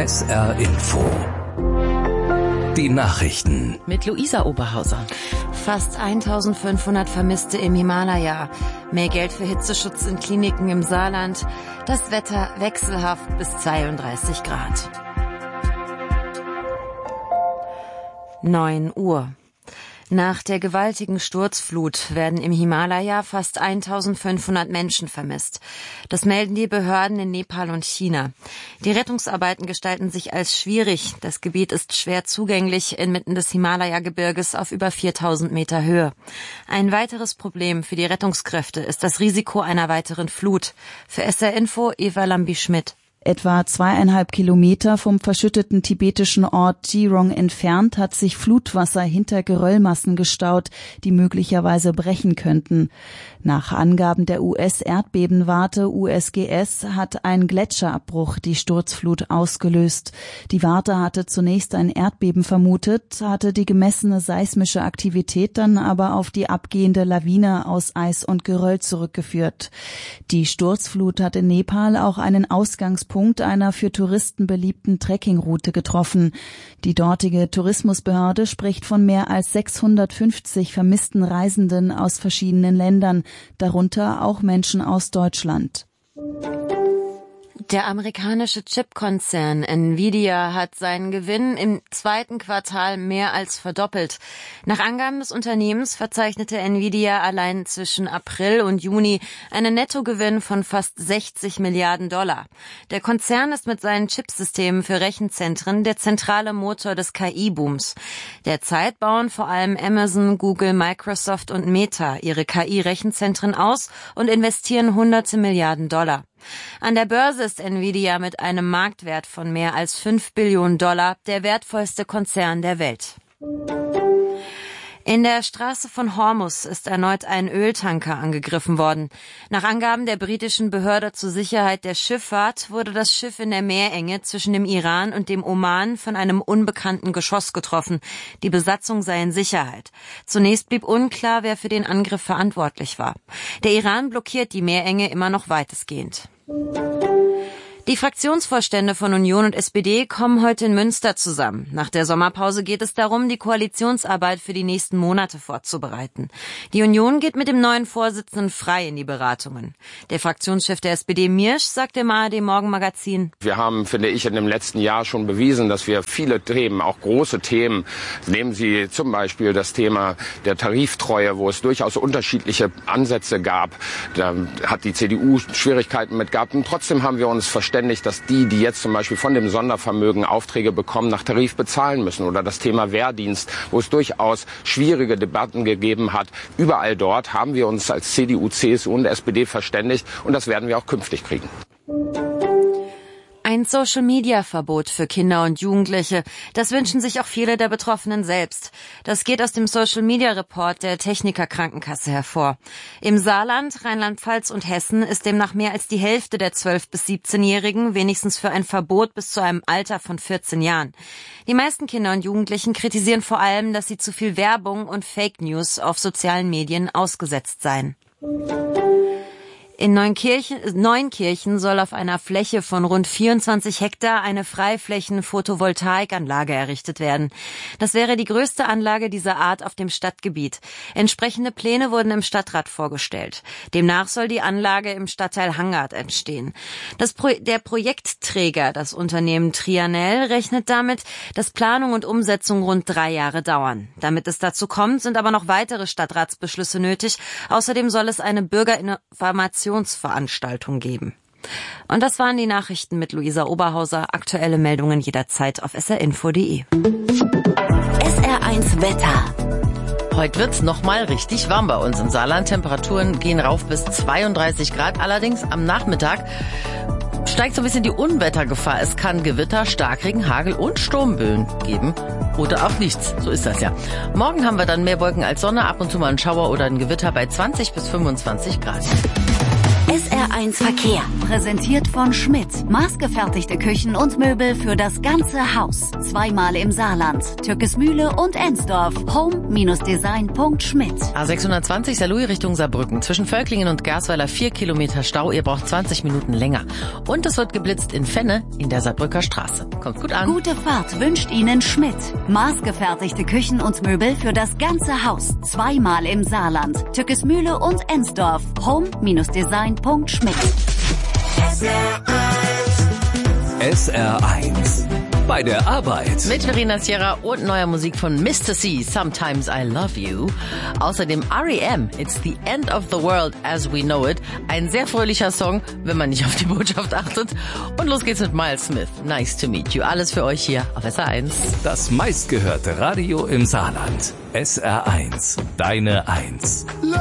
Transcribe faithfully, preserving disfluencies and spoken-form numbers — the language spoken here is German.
S R Info. Die Nachrichten. Mit Luisa Oberhauser. Fast eintausendfünfhundert Vermisste im Himalaya. Mehr Geld für Hitzeschutz in Kliniken im Saarland. Das Wetter wechselhaft bis zweiunddreißig Grad. neun Uhr. Nach der gewaltigen Sturzflut werden im Himalaya fast eintausendfünfhundert Menschen vermisst. Das melden die Behörden in Nepal und China. Die Rettungsarbeiten gestalten sich als schwierig. Das Gebiet ist schwer zugänglich inmitten des Himalaya-Gebirges auf über viertausend Meter Höhe. Ein weiteres Problem für die Rettungskräfte ist das Risiko einer weiteren Flut. Für S R Info Eva Lambi-Schmidt. Etwa zweieinhalb Kilometer vom verschütteten tibetischen Ort Jirong entfernt hat sich Flutwasser hinter Geröllmassen gestaut, die möglicherweise brechen könnten. Nach Angaben der U S-Erdbebenwarte U S G S hat ein Gletscherabbruch die Sturzflut ausgelöst. Die Warte hatte zunächst ein Erdbeben vermutet, hatte die gemessene seismische Aktivität dann aber auf die abgehende Lawine aus Eis und Geröll zurückgeführt. Die Sturzflut hat in Nepal auch einen Ausgangspunkt einer für Touristen beliebten Trekkingroute getroffen. Die dortige Tourismusbehörde spricht von mehr als sechshundertfünfzig vermissten Reisenden aus verschiedenen Ländern, darunter auch Menschen aus Deutschland. Der amerikanische Chipkonzern Nvidia hat seinen Gewinn im zweiten Quartal mehr als verdoppelt. Nach Angaben des Unternehmens verzeichnete Nvidia allein zwischen April und Juni einen Nettogewinn von fast sechzig Milliarden Dollar. Der Konzern ist mit seinen Chipsystemen für Rechenzentren der zentrale Motor des K I-Booms. Derzeit bauen vor allem Amazon, Google, Microsoft und Meta ihre K I-Rechenzentren aus und investieren hunderte Milliarden Dollar. An der Börse ist Nvidia mit einem Marktwert von mehr als fünf Billionen Dollar der wertvollste Konzern der Welt. In der Straße von Hormuz ist erneut ein Öltanker angegriffen worden. Nach Angaben der britischen Behörde zur Sicherheit der Schifffahrt wurde das Schiff in der Meerenge zwischen dem Iran und dem Oman von einem unbekannten Geschoss getroffen. Die Besatzung sei in Sicherheit. Zunächst blieb unklar, wer für den Angriff verantwortlich war. Der Iran blockiert die Meerenge immer noch weitestgehend. Die Fraktionsvorstände von Union und S P D kommen heute in Münster zusammen. Nach der Sommerpause geht es darum, die Koalitionsarbeit für die nächsten Monate vorzubereiten. Die Union geht mit dem neuen Vorsitzenden Frey in die Beratungen. Der Fraktionschef der S P D, Miersch, sagt dem A R D-Morgenmagazin: Wir haben, finde ich, in dem letzten Jahr schon bewiesen, dass wir viele Themen, auch große Themen, nehmen Sie zum Beispiel das Thema der Tariftreue, wo es durchaus unterschiedliche Ansätze gab. Da hat die C D U Schwierigkeiten mit gehabt. Und trotzdem haben wir uns verständigt, dass die, die jetzt zum Beispiel von dem Sondervermögen Aufträge bekommen, nach Tarif bezahlen müssen. Oder das Thema Wehrdienst, wo es durchaus schwierige Debatten gegeben hat. Überall dort haben wir uns als C D U, C S U und S P D verständigt. Und das werden wir auch künftig kriegen. Ein Social-Media-Verbot für Kinder und Jugendliche. Das wünschen sich auch viele der Betroffenen selbst. Das geht aus dem Social-Media-Report der Techniker Krankenkasse hervor. Im Saarland, Rheinland-Pfalz und Hessen ist demnach mehr als die Hälfte der zwölf- bis siebzehnjährigen wenigstens für ein Verbot bis zu einem Alter von vierzehn Jahren. Die meisten Kinder und Jugendlichen kritisieren vor allem, dass sie zu viel Werbung und Fake News auf sozialen Medien ausgesetzt seien. In Neunkirchen, Neunkirchen soll auf einer Fläche von rund vierundzwanzig Hektar eine Freiflächen-Photovoltaikanlage errichtet werden. Das wäre die größte Anlage dieser Art auf dem Stadtgebiet. Entsprechende Pläne wurden im Stadtrat vorgestellt. Demnach soll die Anlage im Stadtteil Hangard entstehen. Das Pro- der Projektträger, das Unternehmen Trianel, rechnet damit, dass Planung und Umsetzung rund drei Jahre dauern. Damit es dazu kommt, sind aber noch weitere Stadtratsbeschlüsse nötig. Außerdem soll es eine Bürgerinformation Veranstaltung geben. Und das waren die Nachrichten mit Luisa Oberhauser. Aktuelle Meldungen jederzeit auf S R info punkt de. S R eins Wetter. Heute wird's noch mal richtig warm bei uns im Saarland. Temperaturen gehen rauf bis zweiunddreißig Grad. Allerdings am Nachmittag steigt so ein bisschen die Unwettergefahr. Es kann Gewitter, Starkregen, Hagel und Sturmböen geben. Oder auch nichts. So ist das ja. Morgen haben wir dann mehr Wolken als Sonne, ab und zu mal ein Schauer oder ein Gewitter bei zwanzig bis fünfundzwanzig Grad. S R eins Verkehr. Präsentiert von Schmidt. Maßgefertigte Küchen und Möbel für das ganze Haus. Zweimal im Saarland. Türkesmühle und Ensdorf. home Design punkt schmidt. A sechshundertzwanzig Saarlouis Richtung Saarbrücken. Zwischen Völklingen und Gersweiler vier Kilometer Stau. Ihr braucht zwanzig Minuten länger. Und es wird geblitzt in Fenne in der Saarbrücker Straße. Kommt gut an. Gute Fahrt wünscht Ihnen Schmidt. Maßgefertigte Küchen und Möbel für das ganze Haus. Zweimal im Saarland. Türkesmühle und Ensdorf. home Design punkt schmidt. S R eins. Bei der Arbeit. Mit Verena Sierra und neuer Musik von Mister C, Sometimes I Love You. Außerdem R E M, It's the End of the World as we know it. Ein sehr fröhlicher Song, wenn man nicht auf die Botschaft achtet. Und los geht's mit Miles Smith. Nice to meet you. Alles für euch hier auf S R eins. Das meistgehörte Radio im Saarland. S R eins. Deine Eins.